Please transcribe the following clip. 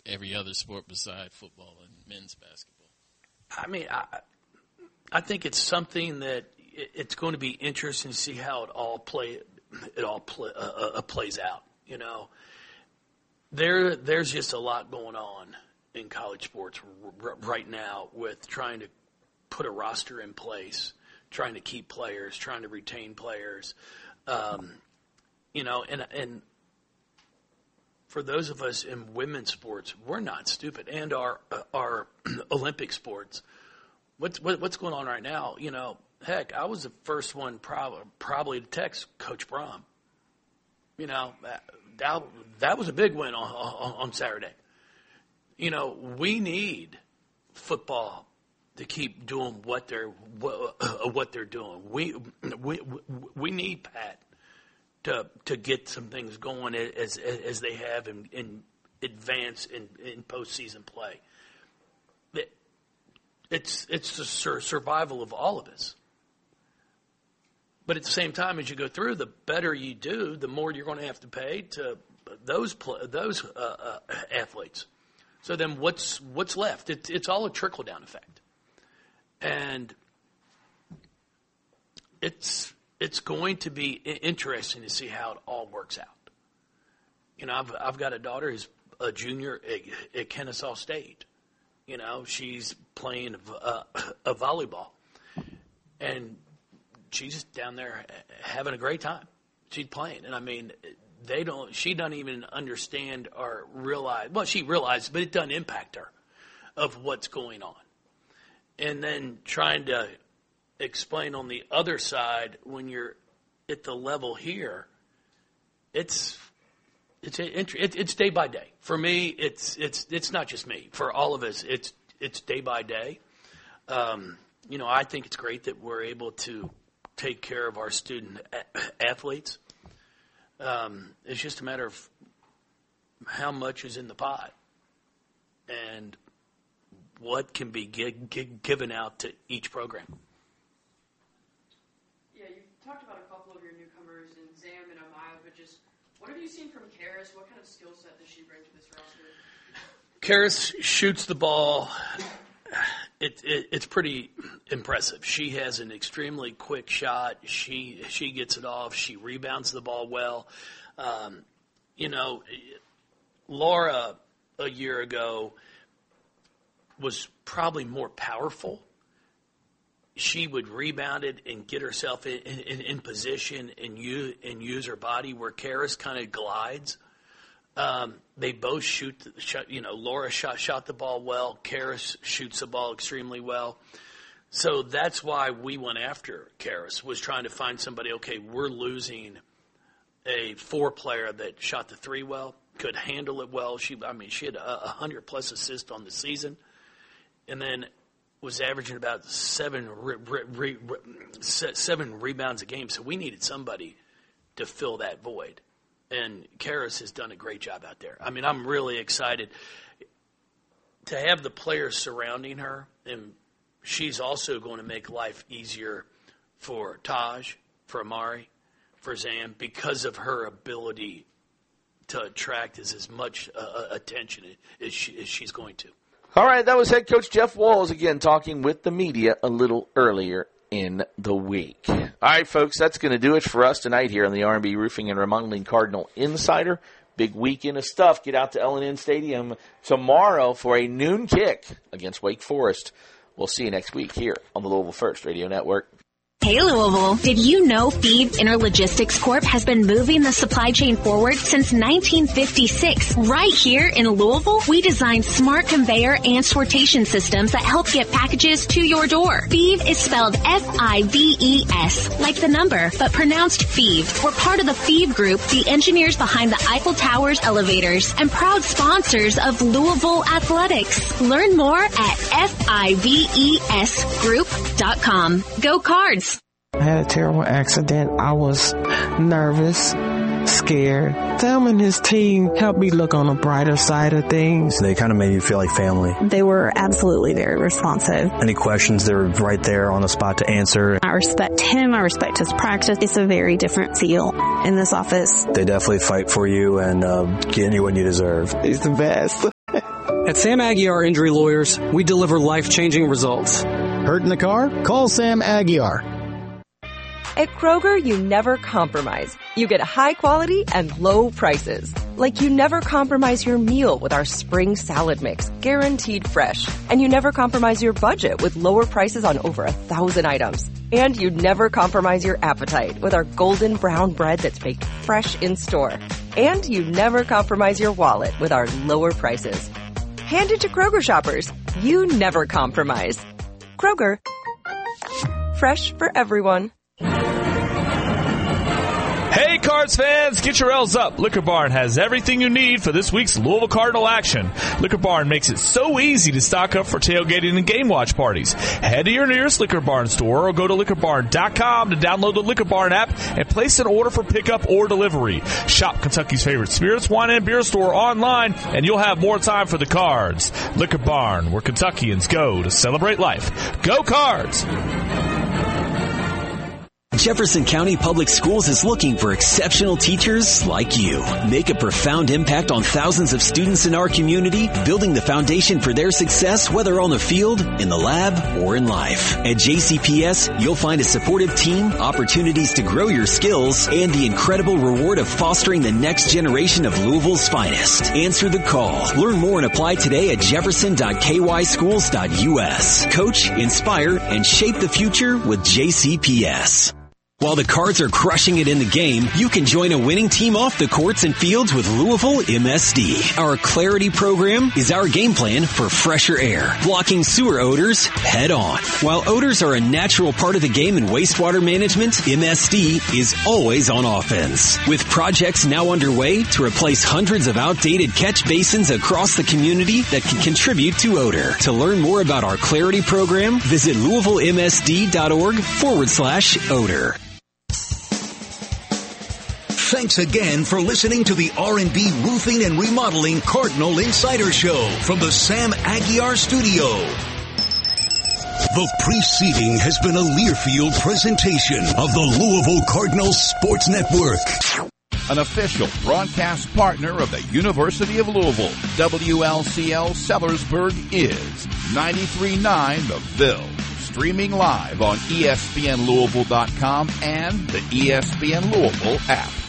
every other sport beside football and men's basketball. I mean, I think it's something that it's going to be interesting to see how it all plays out. You know, there's just a lot going on in college sports right now with trying to put a roster in place, trying to keep players, trying to retain players. You know, and for those of us in women's sports, we're not stupid, and our Olympic sports. What's going on right now? You know, heck, I was the first one probably to text Coach Brom. You know, that was a big win on Saturday. You know, we need football to keep doing what they're doing. We need Pat to get some things going as they have in advance in postseason play. It's the survival of all of us. But at the same time, as you go through, the better you do, the more you're going to have to pay to those athletes. So then what's left? It's all a trickle-down effect. And it's going to be interesting to see how it all works out. You know, I've got a daughter who's a junior at Kennesaw State. You know, she's playing a volleyball, and she's just down there having a great time. She's playing, and I mean, she doesn't even understand or realize. Well, she realizes, but it doesn't impact her of what's going on. And then trying to explain on the other side when you're at the level here, it's day by day. For me, it's not just me. For all of us, it's day by day. You know, I think it's great that we're able to take care of our student athletes. It's just a matter of how much is in the pot and what can be given out to each program. Yeah, you talked about a couple of your newcomers in Zam and Amaya, but just what have you seen from Karis? What kind of skill set does she bring to this roster? Karis shoots the ball. It's pretty impressive. She has an extremely quick shot. She gets it off. She rebounds the ball well. You know, Laura a year ago was probably more powerful. She would rebound it and get herself in position and use her body, where Karis kind of glides. They both shoot. You know, Laura shot the ball well. Karis shoots the ball extremely well. So that's why we went after Karis, was trying to find somebody. Okay, we're losing a 4-player that shot the 3 well, could handle it well. She had 100+ assists on the season, and then was averaging about 7 rebounds a game. So we needed somebody to fill that void. And Karis has done a great job out there. I mean, I'm really excited to have the players surrounding her. And she's also going to make life easier for Taj, for Amari, for Zam, because of her ability to attract as much attention as she's going to. All right, that was head coach Jeff Walz again talking with the media a little earlier in the week. All right, folks, that's going to do it for us tonight here on the R&B Roofing and Remodeling Cardinal Insider. Big weekend of stuff. Get out to L&N Stadium tomorrow for a noon kick against Wake Forest. We'll see you next week here on the Louisville First Radio Network. Hey Louisville, did you know Phoebe Interlogistics Corp has been moving the supply chain forward since 1956? Right here in Louisville, we designed smart conveyor and sortation systems that help get packages to your door. Phoebe is spelled F-I-V-E-S, like the number, but pronounced Phoebe. We're part of the Phoebe Group, the engineers behind the Eiffel Tower's elevators, and proud sponsors of Louisville Athletics. Learn more at FIVESgroup.com. Go Cards! I had a terrible accident. I was nervous, scared. Sam and his team helped me look on the brighter side of things. They kind of made you feel like family. They were absolutely very responsive. Any questions, they were right there on the spot to answer. I respect him. I respect his practice. It's a very different feel in this office. They definitely fight for you and getting you what you deserve. He's the best. At Sam Aguiar Injury Lawyers, we deliver life-changing results. Hurt in the car? Call Sam Aguiar. At Kroger, you never compromise. You get high quality and low prices. Like you never compromise your meal with our spring salad mix, guaranteed fresh. And you never compromise your budget with lower prices on over 1,000 items. And you never compromise your appetite with our golden brown bread that's baked fresh in store. And you never compromise your wallet with our lower prices. Hand it to Kroger shoppers. You never compromise. Kroger. Fresh for everyone. Hey, Cards fans, get your L's up. Liquor Barn has everything you need for this week's Louisville Cardinal action. Liquor Barn makes it so easy to stock up for tailgating and game watch parties. Head to your nearest Liquor Barn store or go to liquorbarn.com to download the Liquor Barn app and place an order for pickup or delivery. Shop Kentucky's favorite spirits, wine, and beer store online, and you'll have more time for the Cards. Liquor Barn, where Kentuckians go to celebrate life. Go Cards! Jefferson County Public Schools is looking for exceptional teachers like you. Make a profound impact on thousands of students in our community, building the foundation for their success, whether on the field, in the lab, or in life. At JCPS, you'll find a supportive team, opportunities to grow your skills, and the incredible reward of fostering the next generation of Louisville's finest. Answer the call. Learn more and apply today at jefferson.kyschools.us. Coach, inspire, and shape the future with JCPS. While the Cards are crushing it in the game, you can join a winning team off the courts and fields with Louisville MSD. Our Clarity program is our game plan for fresher air, blocking sewer odors head on. While odors are a natural part of the game in wastewater management, MSD is always on offense. With projects now underway to replace hundreds of outdated catch basins across the community that can contribute to odor. To learn more about our Clarity program, visit LouisvilleMSD.org/odor. Thanks again for listening to the R&B Roofing and Remodeling Cardinal Insider Show from the Sam Aguiar Studio. The preceding has been a Learfield presentation of the Louisville Cardinals Sports Network. An official broadcast partner of the University of Louisville, WLCL Sellersburg is 93.9 The Ville. Streaming live on ESPNLouisville.com and the ESPN Louisville app.